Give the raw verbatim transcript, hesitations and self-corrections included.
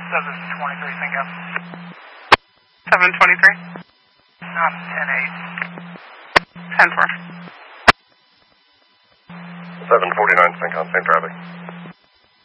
seven twenty-three, sync up. seven twenty-three? I'm ten eight. ten four. seven forty-nine, sync on, same traffic.